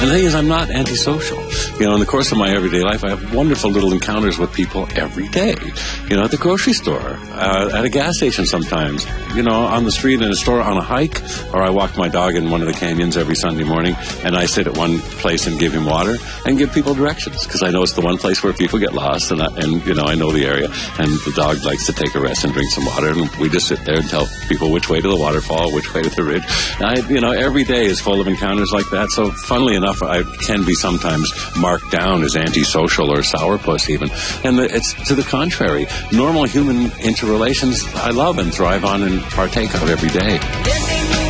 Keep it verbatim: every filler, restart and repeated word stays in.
And the thing is, I'm not antisocial. You know, in the course of my everyday life, I have wonderful little encounters with people every day. You know, at the grocery store, uh, at a gas station sometimes, you know, on the street, in a store, on a hike, or I walk my dog in one of the canyons every Sunday morning, and I sit at one place and give him water and give people directions, because I know it's the one place where people get lost, and, I, and you know, I know the area, and the dog likes to take a rest and drink some water, and we just sit there and tell people which way to the waterfall, which way to the ridge. And I, you know, every day is full of encounters like that, so funnily enough, I can be sometimes marked down as antisocial or sourpuss even, and the, it's to the contrary. Normal human interrelations I love and thrive on and partake of every day.